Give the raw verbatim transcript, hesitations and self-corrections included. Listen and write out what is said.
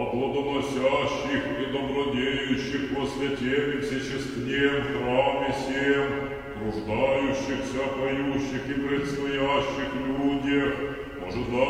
плодоносящих и добродеющих во святе и всечестнем храме сем, труждающихся, поющих и предстоящих людях, ожидающих